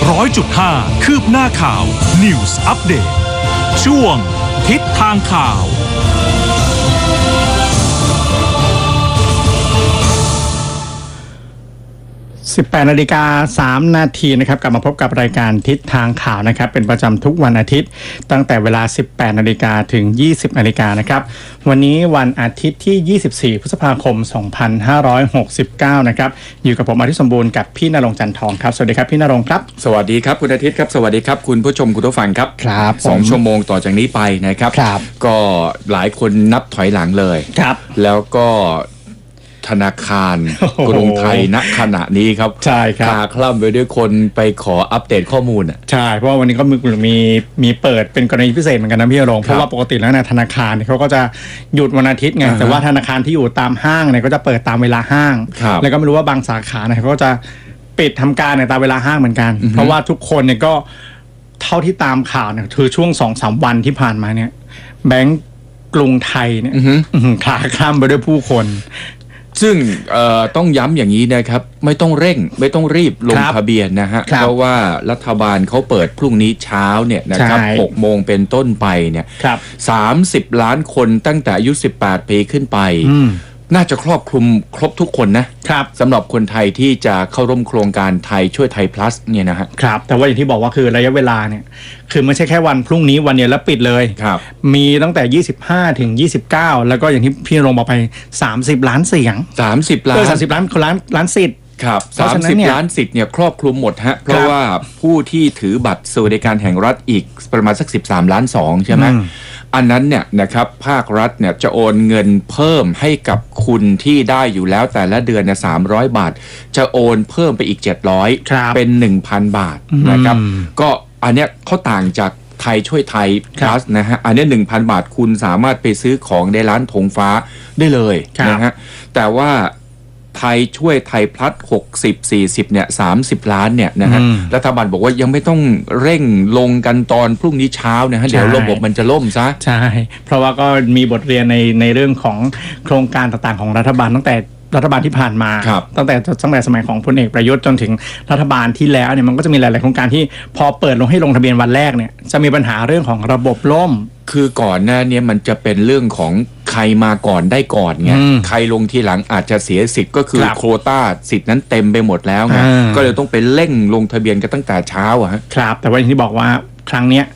100.5 คืบหน้าข่าว News Update ช่วงทิศทางข่าว 18 นาฬิกา 3 นาทีนะครับกลับมาพบกับรายการทิศทางข่าวนะครับเป็นประจำทุกวันอาทิตย์ตั้งแต่เวลา 18 นาฬิกาถึง 20 นาฬิกานะครับวันนี้วันอาทิตย์ที่ 24 พฤษภาคม 2569 นะครับอยู่กับผมอาทิตย์สมบูรณ์กับพี่ณรงค์จันทร์ทองครับสวัสดีครับพี่ณรงค์ครับสวัสดีครับคุณอาทิตย์ครับสวัสดีครับคุณผู้ชมคุณผู้ฟังครับครับ 2 ชั่วโมงต่อจากนี้ไปนะครับก็หลายคนนับถอยหลังเลยครับแล้วก็ธนาคารกรุงไทยณขณะนี้ครับใช่ครับคลาคล่ำไปด้วยคนไปขออัปเดตข้อมูลใช่เพราะว่าวันนี้ก็มีเปิดเป็นกรณีพิเศษเหมือนกันนะพี่ณรงค์เพราะว่าปกติแล้วเนี่ยธนาคารเขาก็จะหยุดวันอาทิตย์ไงแต่ว่าธนาคารที่อยู่ตามห้างเนี่ยก็จะเปิดตามเวลาห้างแล้วก็ไม่รู้ว่าบางสาขาเนี่ยเขาก็จะปิดทำการในตามเวลาห้างเหมือนกันเพราะว่าทุกคนเนี่ยก็เท่าที่ตามข่าวเนี่ยคือช่วง 2-3 วันที่ผ่านมาเนี่ยแบงก์กรุงไทยเนี่ยคลาคล่ำไปด้วยผู้คนซึ่งต้องย้ำอย่างนี้นะครับไม่ต้องเร่งไม่ต้องรีบลงทะเบียนนะฮะเพราะว่ารัฐบาลเขาเปิดพรุ่งนี้เช้าเนี่ยนะครับ 6 โมงเป็นต้นไปเนี่ย30 ล้านคนตั้งแต่อายุ18 ปีขึ้นไปน่าจะครอบคลุมครบทุกคนนะครับสำหรับคนไทยที่จะเข้าร่วมโครงการไทยช่วยไทย plus เนี่ยนะฮะครับแต่ว่าอย่างที่บอกว่าคือระยะเวลาเนี่ยคือไม่ใช่แค่วันพรุ่งนี้วันเดียวแล้วปิดเลยครับมีตั้งแต่25ถึง29แล้วก็อย่างที่พี่ลงบอกไป30 ล้านเสียง 30 ล้าน 30 ล้านสิทธิ์ครับ30 ล้านสิทธิ์เนี่ยครอบคลุมหมดฮะเพราะว่าผู้ที่ถือบัตรสวัสดิการแห่งรัฐอีกประมาณสัก13 ล้าน 2ใช่ไหมอันนั้นเนี่ยนะครับภาครัฐเนี่ยจะโอนเงินเพิ่มให้กับคุณที่ได้อยู่แล้วแต่ละเดือนเนี่ย300 บาทจะโอนเพิ่มไปอีก700เป็น 1,000 บาทนะครับก็อันเนี้ยเขาต่างจากไทยช่วยไทย plus นะฮะอันนี้ 1,000 บาทคุณสามารถไปซื้อของในร้านธงฟ้าได้เลยนะฮะแต่ว่าไทยช่วยไทยพลัด60-40เนี่ย30 ล้านเนี่ยนะฮะรัฐบาลบอกว่ายังไม่ต้องเร่งลงกันตอนพรุ่งนี้เช้านะฮะเดี๋ยวระบบมันจะล่มซะใช่เพราะว่าก็มีบทเรียนในเรื่องของโครงการต่างๆของรัฐบาลตั้งแต่รัฐบาลที่ผ่านมาตั้งแต่สมัยของพลเอกประยุทธ์จนถึงรัฐบาลที่แล้วเนี่ยมันก็จะมีหลายๆโครงการที่พอเปิดลงให้ลงทะเบียนวันแรกเนี่ยจะมีปัญหาเรื่องของระบบล่มคือก่อนหน้านี้มันจะเป็นเรื่องของใครมาก่อนได้ก่อนไงใครลงทีหลังอาจจะเสียสิทธิ์ก็คือโควต้าสิทธิ์นั้นเต็มไปหมดแล้วไงก็เลยต้องไปเร่งลงทะเบียนกันตั้งแต่เช้าอะครับแต่ว่าอย่างที่บอกว่าครั้งนี้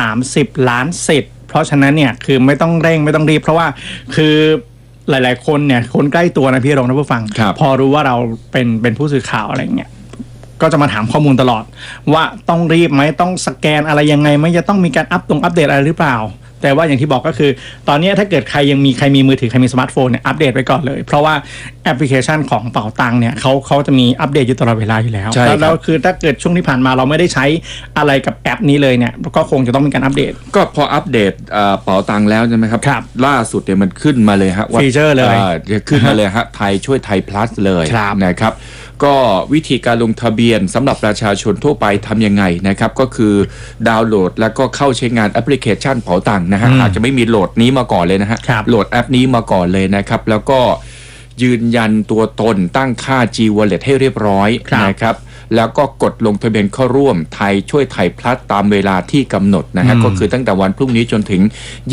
30 ล้านสิทธิ์เพราะฉะนั้นเนี่ยคือไม่ต้องเร่งไม่ต้องรีบเพราะว่าคือหลายๆคนเนี่ยคนใกล้ตัวนะพี่รองท่านผู้ฟังพอรู้ว่าเราเป็นผู้สื่อข่าวอะไรเงี้ยก็จะมาถามข้อมูลตลอดว่าต้องรีบไหมต้องสแกนอะไรยังไงไหมจะต้องมีการอัปเดตอะไรหรือเปล่าแต่ว่าอย่างที่บอกก็คือตอนนี้ถ้าเกิดใครมีมือถือใครมีสมาร์ทโฟนเนี่ยอัปเดตไปก่อนเลยเพราะว่าแอปพลิเคชันของเป๋าตังเนี่ยเขาจะมีอัปเดตอยู่ตลอดเวลาอยู่แล้วแล้วคือถ้าเกิดช่วงที่ผ่านมาเราไม่ได้ใช้อะไรกับแอปนี้เลยเนี่ยก็คงจะต้องมีการอัปเดตก็พออัปเดตเป๋าตังแล้วใช่ไหมครับล่าสุดเนี่ยมันขึ้นมาเลยฮะฟีเจอร์เลยขึ้นมาเลยฮะไทยช่วยไทย plus เลยนะครับก็วิธีการลงทะเบียนสำหรับประชาชนทั่วไปทำยังไงนะครับก็คือดาวน์โหลดแล้วก็เข้าใช้งานแอปพลิเคชันเป๋าตังนะฮะอาจจะไม่มีโหลดนี้มาก่อนเลยนะฮะโหลดแอปนี้มาก่อนเลยนะครับแล้วก็ยืนยันตัวตนตั้งค่า G Wallet ให้เรียบร้อยนะครับแล้วก็กดลงทะเบียนเข้าร่วมไทยช่วยไทยพลัดตามเวลาที่กำหนดนะฮะก็คือตั้งแต่วันพรุ่งนี้จนถึง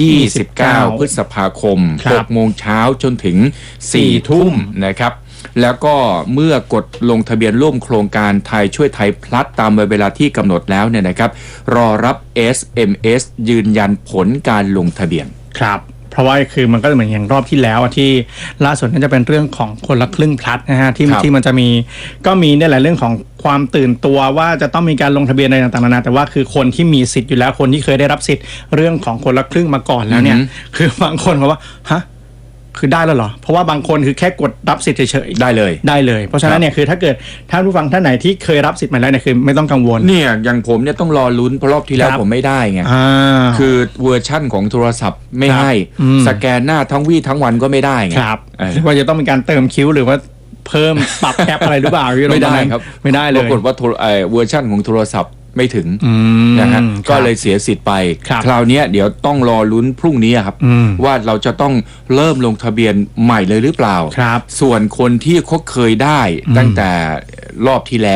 29 พฤษภาคม 6 โมงเช้าจนถึง 4 ทุ่มนะครับแล้วก็เมื่อกดลงทะเบียนร่วมโครงการไทยช่วยไทยพลัดตามเวลาที่กำหนดแล้วเนี่ยนะครับรอรับ SMS ยืนยันผลการลงทะเบียนครับเพราะว่าคือมันก็เหมือนอย่างรอบที่แล้วที่ล่าสุดน่าจะเป็นเรื่องของคนละครึ่งพลัดนะฮะที่มันจะมีก็มีเนี่ยแหละเรื่องของความตื่นตัวว่าจะต้องมีการลงทะเบียนอะไรต่างๆนานาแต่ว่าคือคนที่มีสิทธิ์อยู่แล้วคนที่เคยได้รับสิทธิ์เรื่องของคนละครึ่งมาก่อนแล้วเนี่ยคือบางคนบอกว่าฮะคือได้แล้วเหรอเพราะว่าบางคนคือแค่กดรับสิทธิ์เฉยๆได้เลยเพราะฉะนั้นเนี่ยคือถ้าเกิดท่านผู้ฟังท่านไหนที่เคยรับสิทธิ์มาแล้วเนี่ยคือไม่ต้องกังวลเนี่ยอย่างผมเนี่ยต้องรอลุ้นเพราะรอบที่แล้วผมไม่ได้ไงคือเวอร์ชั่นของโทรศัพท์ไม่ให้สแกนหน้าทั้งวี่ทั้งวันก็ไม่ได้ไงว่าจะต้องมีการเติมคิ้วหรือว่าเพิ่มปรับแอปอะไรหรือเปล่าไม่ได้ครับไม่ได้เลยปรากฏว่าเวอร์ชั่นของโทรศัพท์ไม่ถึงนะฮะก็เลยเสียสิทธิ์ไปคราวนี้เดี๋ยวต้องรอลุ้นพรุ่งนี้ครับว่าเราจะต้องเริ่มลงทะเบียนใหม่เลยหรือเปล่าส่วนคนที่เขาเคยได้ตั้งแต่รอบที่แล้ว